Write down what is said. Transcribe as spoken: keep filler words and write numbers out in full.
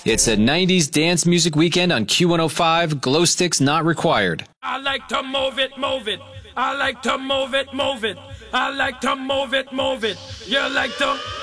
It's a nineties dance music weekend on Q one oh five. Glow sticks not required. I like to move it, move it. I like to move it, move it. I like to move it, move it. You like to...